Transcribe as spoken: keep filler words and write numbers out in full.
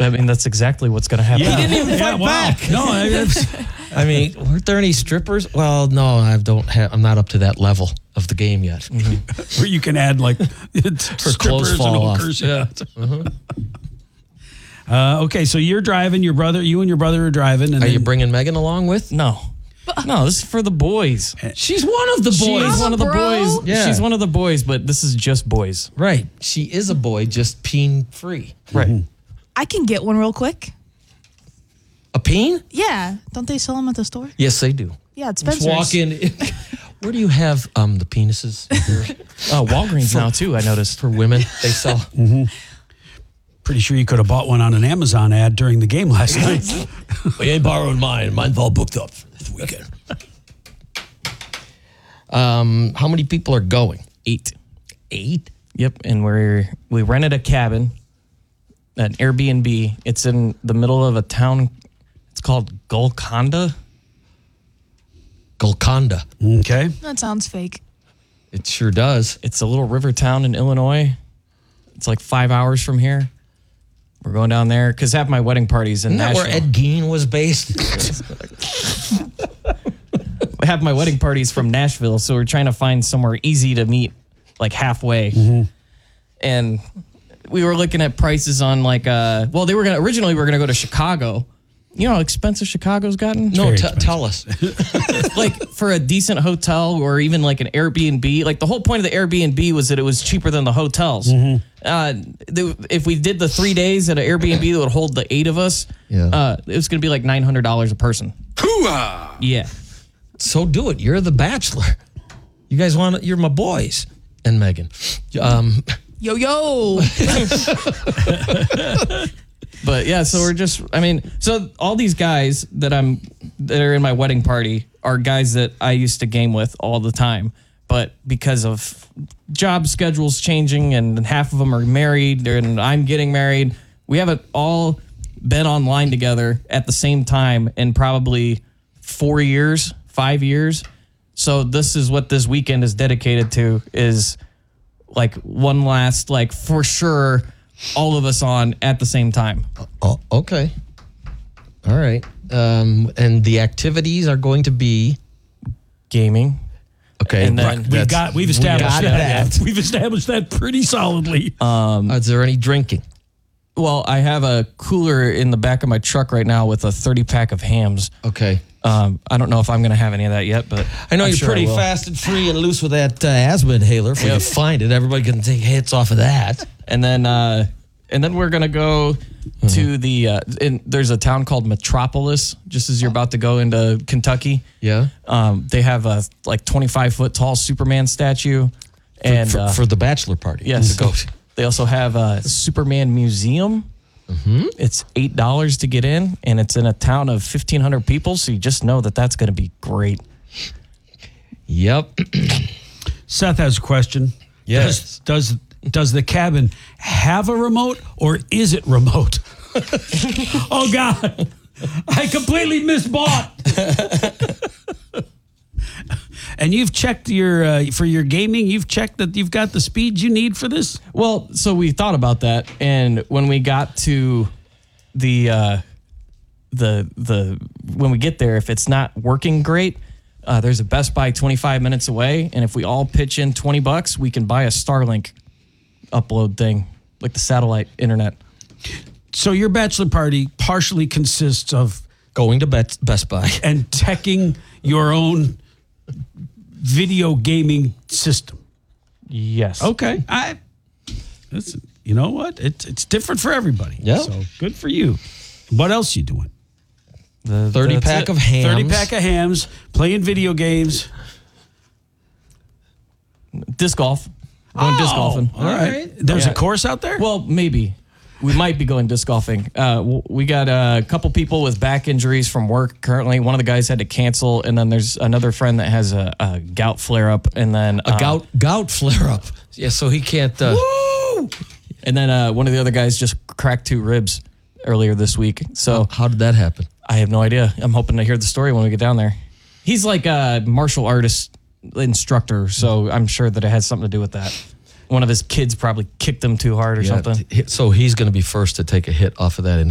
I mean, that's exactly what's going to happen. Yeah. He didn't even Yeah, fight wow. back. No, I, I mean, weren't there any strippers? Well, no, I don't have. I'm not up to that level of the game yet. where you can add like strippers clothes and fall off. hookers. Yeah. Uh, okay, so you're driving. Your brother, you and your brother are driving. And Are then, you bringing Megan along with? No. No, this is for the boys. She's one of the boys. She's one of the bro. boys. Yeah. She's one of the boys, but this is just boys. Right. She is a boy, just peen free. Right. I can get one real quick. A peen? Yeah. Don't they sell them at the store? Yes, they do. Yeah, it's Just Spencer's. walk in. Where do you have um the penises here Oh, Walgreens now, too, I noticed. for women? They sell. pretty sure you could have bought one on an Amazon ad during the game last night. I ain't borrowing mine. Mine's all booked up for this weekend. um, how many people are going? Eight. Eight. Yep, and we're we rented a cabin, an Airbnb. It's in the middle of a town. It's called Golconda. Golconda. Okay. That sounds fake. It sure does. It's a little river town in Illinois. It's like five hours from here. We're going down there because half my wedding party's in Isn't that Nashville. where Ed Gein was based? Half my wedding party's from Nashville, so we're trying to find somewhere easy to meet, like halfway. Mm-hmm. And we were looking at prices on like, uh, well, they were gonna originally we were gonna go to Chicago. You know how expensive Chicago's gotten? no, Very t- expensive. tell us. Like for a decent hotel or even like an Airbnb. Like the whole point of the Airbnb was that it was cheaper than the hotels. Mm-hmm. Uh, the, if we did the three days at an Airbnb that would hold the eight of us, Yeah. uh, it was going to be like nine hundred dollars a person. Hooah! Yeah. So do it. You're the bachelor. You guys want? You're my boys and Megan. Um, Yo, yo. But yeah, so we're just, I mean, so all these guys that I'm, that are in my wedding party are guys that I used to game with all the time. But because of job schedules changing and half of them are married and I'm getting married, we haven't all been online together at the same time in probably four years, five years. So this is what this weekend is dedicated to, is like one last, like for sure, all of us on at the same time. oh, okay. All right. Um, and the activities are going to be Gaming. okay. And then- We've that's- got we've established got that. that. We've established that pretty solidly. Is there any drinking? Well, I have a cooler in the back of my truck right now with a thirty pack of hams. Okay. Um, I don't know if I'm going to have any of that yet, but I know I'm you're sure pretty I will. fast and free and loose with that uh, asthma inhaler. If we can find it, everybody can take hits off of that. And then, uh, and then we're going to go to the. Uh, in, there's a town called Metropolis, just as you're about to go into Kentucky. Yeah. Um, they have a like twenty-five foot tall Superman statue, and for, uh, for the bachelor party. yes, To go. they also have a Superman museum. Mm-hmm. It's eight dollars to get in, and it's in a town of fifteen hundred people. So you just know that that's going to be great. Yep. Seth has a question. Yes. Does, does does the cabin have a remote, or is it remote? Oh God, I completely misbought. And you've checked your uh, for your gaming. You've checked that you've got the speeds you need for this. Well, so we thought about that, and when we got to the uh, the the when we get there, if it's not working great, uh, there's a Best Buy twenty-five minutes away, and if we all pitch in twenty bucks, we can buy a Starlink upload thing, like the satellite internet. So your bachelor party partially consists of Going to Bet- Best Buy. and teching your own video gaming system. Yes. Okay, I. Listen, you know what? It's it's different for everybody. Yeah. So good for you. What else you doing? The, thirty that's pack it. of hams. Thirty pack of hams, playing video games. disc golf. Going disc Oh, golfing. All right. There's Yeah. a course out there. Well, maybe. We might be going disc golfing. Uh, w- we got a couple people with back injuries from work currently. One of the guys had to cancel, and then there's another friend that has a, a gout flare up, and then A gout gout flare up. Yeah, so he can't. Uh, and then uh, one of the other guys just cracked two ribs earlier this week. So how did that happen? I have no idea. I'm hoping to hear the story when we get down there. He's like a martial artist instructor, so I'm sure that it has something to do with that. One of his kids probably kicked him too hard or Yeah, something. t- So he's going to be first to take a hit off of that.